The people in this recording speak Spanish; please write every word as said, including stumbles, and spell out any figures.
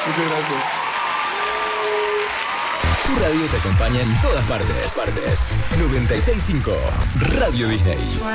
Muchas gracias. Tu radio te acompaña en todas partes. Partes. noventa y seis punto cinco Radio Disney.